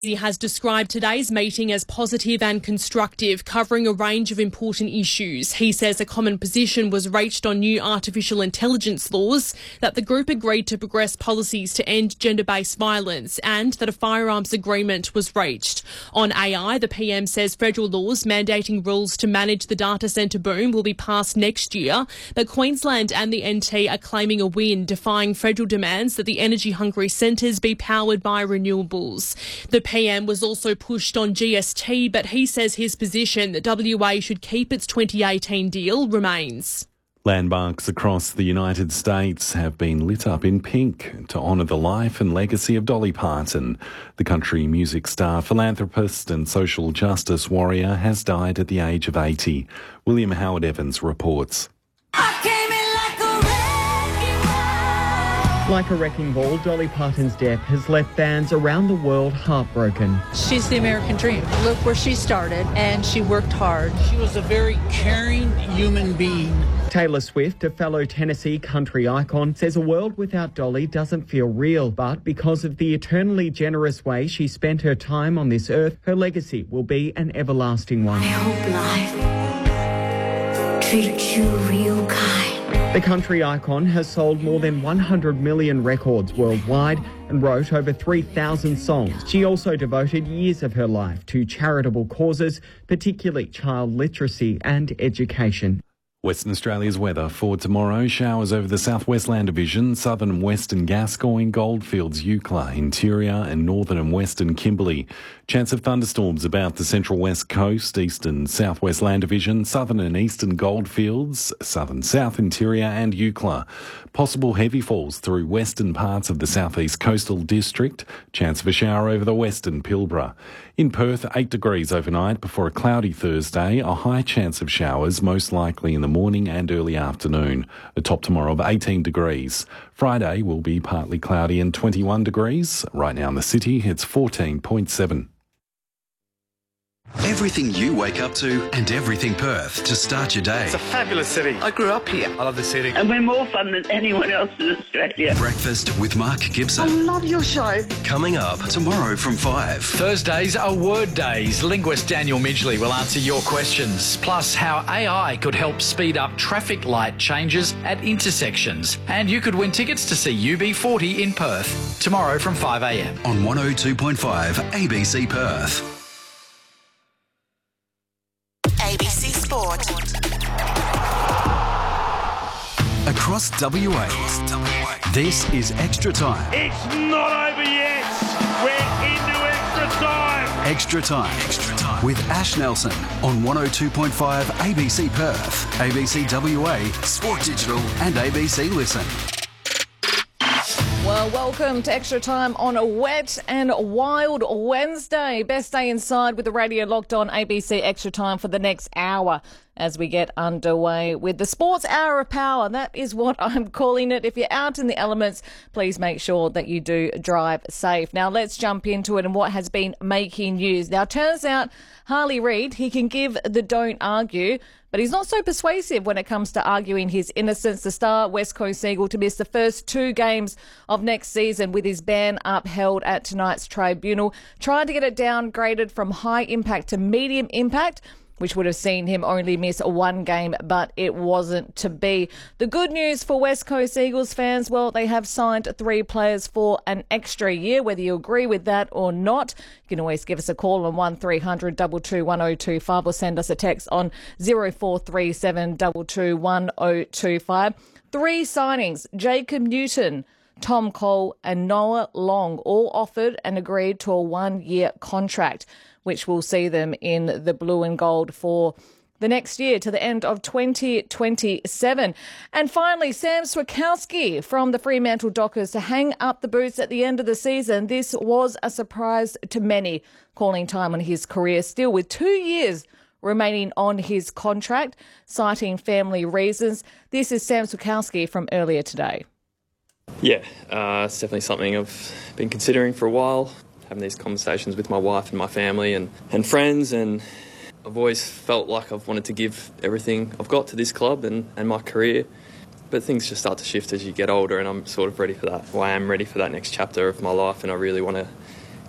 He has described today's meeting as positive and constructive, covering a range of important issues. He says a common position was reached on new artificial intelligence laws, that the group agreed to progress policies to end gender-based violence, and that a firearms agreement was reached. On AI, the PM says federal laws mandating rules to manage the data centre boom will be passed next year, but Queensland and the NT are claiming a win, defying federal demands that the energy-hungry centres be powered by renewables. The PM was also pushed on GST, but he says his position that WA should keep its 2018 deal remains. Landmarks across the United States have been lit up in pink to honour the life and legacy of Dolly Parton. The country music star, philanthropist and social justice warrior has died at the age of 80. William Howard Evans reports. Like a wrecking ball, Dolly Parton's death has left fans around the world heartbroken. She's the American dream. Look where she started, and she worked hard. She was a very caring human being. Taylor Swift, a fellow Tennessee country icon, says a world without Dolly doesn't feel real, but because of the eternally generous way she spent her time on this earth, her legacy will be an everlasting one. I hope life treats you real kind. The country icon has sold more than 100 million records worldwide and wrote over 3,000 songs. She also devoted years of her life to charitable causes, particularly child literacy and education. Western Australia's weather for tomorrow: showers over the southwest land division, southern and western Gascoyne, Goldfields, Eucla, interior and northern and western Kimberley. Chance of thunderstorms about the central west coast, eastern southwest land division, southern and eastern Goldfields, southern south interior and Eucla. Possible heavy falls through western parts of the southeast coastal district. Chance of a shower over the western Pilbara. In Perth, 8 degrees overnight before a cloudy Thursday. A high chance of showers, most likely in the morning and early afternoon. A top tomorrow of 18 degrees. Friday will be partly cloudy and 21 degrees. Right now in the city, it's 14.7. Everything you wake up to and everything Perth to start your day. It's a fabulous city. I grew up here. I love the city. And we're more fun than anyone else in Australia. Breakfast with Mark Gibson. I love your show. Coming up tomorrow from 5. Thursdays are word days. Linguist Daniel Midgley will answer your questions. Plus how AI could help speed up traffic light changes at intersections. And you could win tickets to see UB40 in Perth tomorrow from 5 a.m. on 102.5 ABC Perth. ABC Sport. Across WA, this is Extra Time. It's not over yet. We're into extra time. Extra Time. With Ash Nelson on 102.5 ABC Perth, ABC WA, Sport Digital and ABC Listen. Well, welcome to Extra Time on a wet and wild Wednesday. Best day inside with the radio locked on ABC Extra Time for the next hour as we get underway with the Sports Hour of Power. That is what I'm calling it. If you're out in the elements, please make sure that you do drive safe. Now, let's jump into it and what has been making news. Now, it turns out Harley Reid, he can give the don't argue, but he's not so persuasive when it comes to arguing his innocence. The star West Coast Eagle to miss the first 2 games of next season with his ban upheld at tonight's tribunal. Tried to get it downgraded from high impact to medium impact, which would have seen him only miss 1 game, but it wasn't to be. The good news for West Coast Eagles fans, well, they have signed 3 players for an extra year, whether you agree with that or not. You can always give us a call on 1300 22 1025 or send us a text on 0437 22 1025. 3 signings: Jacob Newton, Tom Cole and Noah Long, all offered and agreed to a 1-year contract, which will see them in the blue and gold for the next year to the end of 2027. And finally, Sam Switkowski from the Fremantle Dockers to hang up the boots at the end of the season. This was a surprise to many, calling time on his career still with 2 years remaining on his contract, citing family reasons. This is Sam Switkowski from earlier today. Yeah, it's definitely something I've been considering for a while, having these conversations with my wife and my family and friends, and I've always felt like I've wanted to give everything I've got to this club and my career, but things just start to shift as you get older, and I'm sort of ready for that. Well, I am ready for that next chapter of my life, and I really want to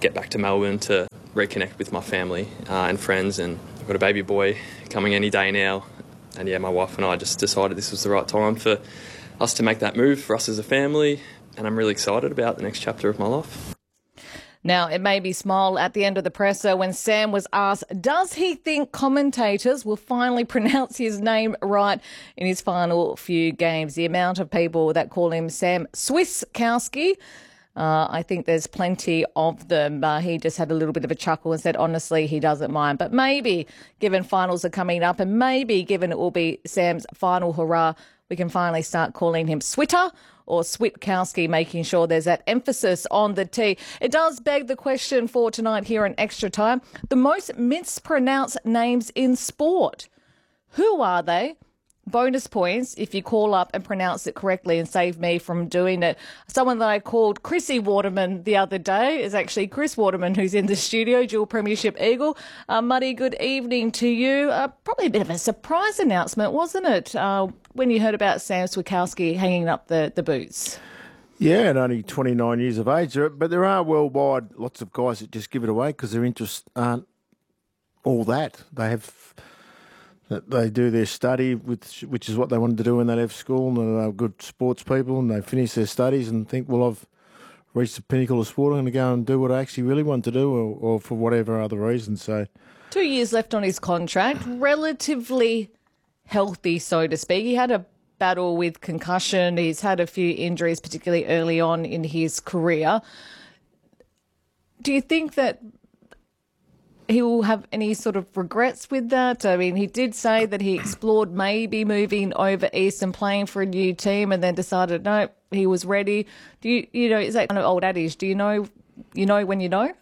get back to Melbourne to reconnect with my family and friends, and I've got a baby boy coming any day now. And yeah, my wife and I just decided this was the right time for us to make that move for us as a family, and I'm really excited about the next chapter of my life. Now, it made me smile at the end of the presser when Sam was asked, does he think commentators will finally pronounce his name right in his final few games? The amount of people that call him Sam Swiskowski, I think there's plenty of them. He just had a little bit of a chuckle and said, honestly, he doesn't mind. But maybe, given finals are coming up, and maybe given it will be Sam's final hurrah, we can finally start calling him Switter or Switkowski, making sure there's that emphasis on the T. It does beg the question for tonight here in Extra Time. The most mispronounced names in sport. Who are they? Bonus points if you call up and pronounce it correctly and save me from doing it. Someone that I called Chrissy Waterman the other day is actually Chris Waterman, who's in the studio, dual premiership Eagle. Muddy, good evening to you. Probably a bit of a surprise announcement, wasn't it, when you heard about Sam Switkowski hanging up the boots? Yeah, and only 29 years of age. But there are worldwide lots of guys that just give it away because their interests aren't all that. They do their study, which is what they wanted to do when they left school, and they're good sports people, and they finish their studies and think, well, I've reached the pinnacle of sport, I'm going to go and do what I actually really want to do, or for whatever other reason. So, 2 years left on his contract, relatively healthy, so to speak. He had a battle with concussion. He's had a few injuries, particularly early on in his career. Do you think that he will have any sort of regrets with that? I mean, he did say that he explored maybe moving over east and playing for a new team, and then decided no, he was ready. Do you know, is that kind of old adage? Do you know when you know?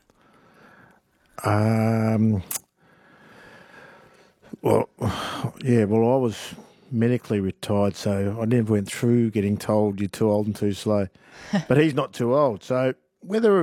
Well, yeah. Well, I was medically retired, so I never went through getting told you're too old and too slow. But he's not too old, so whether.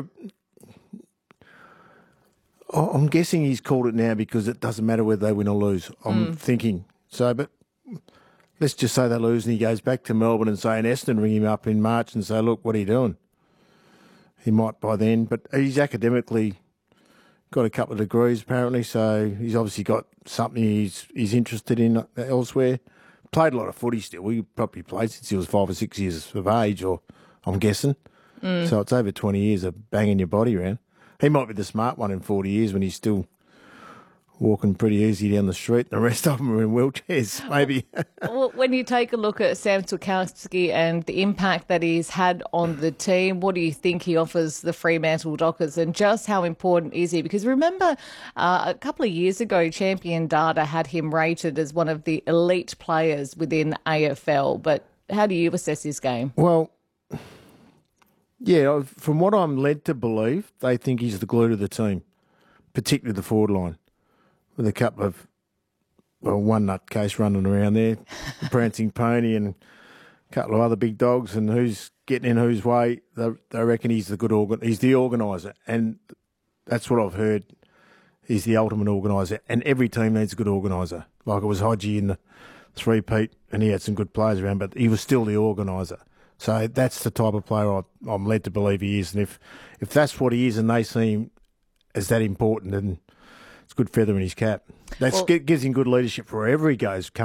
I'm guessing he's called it now because it doesn't matter whether they win or lose. I'm thinking. So, but let's just say they lose and he goes back to Melbourne and say, and Essendon ring him up in March and say, look, what are you doing? He might by then, but he's academically got a couple of degrees apparently, so he's obviously got something he's interested in elsewhere. Played a lot of footy still. He probably played since he was 5 or 6 years of age, or I'm guessing. So it's over 20 years of banging your body around. He might be the smart one in 40 years when he's still walking pretty easy down the street, and the rest of them are in wheelchairs, maybe. Well, when you take a look at Sam Switkowski and the impact that he's had on the team, what do you think he offers the Fremantle Dockers, and just how important is he? Because remember, a couple of years ago, Champion Data had him rated as one of the elite players within AFL, but how do you assess his game? Well, yeah, from what I'm led to believe, they think he's the glue to the team, particularly the forward line, with a couple of, well, one nutcase running around there, the prancing pony, and a couple of other big dogs, and who's getting in whose way. They reckon he's he's the organiser, and that's what I've heard. He's the ultimate organiser, and every team needs a good organiser. Like it was Hodgie in the three-peat, and he had some good players around, but he was still the organiser. So that's the type of player I'm led to believe he is. And if that's what he is and they see him as that important, then it's a good feather in his cap. That gives him good leadership for wherever he goes.